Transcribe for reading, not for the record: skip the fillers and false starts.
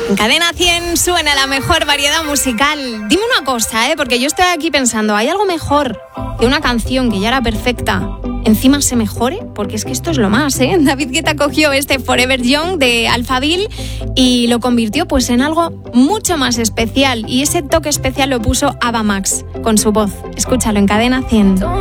En Cadena 100 suena la mejor variedad musical. Dime una cosa, porque yo estoy aquí pensando, ¿hay algo mejor que una canción que ya era perfecta encima se mejore? Porque es que esto es lo más, David Guetta cogió este Forever Young de Alphaville y lo convirtió pues en algo mucho más especial. Y ese toque especial lo puso Ava Max con su voz. Escúchalo en Cadena 100.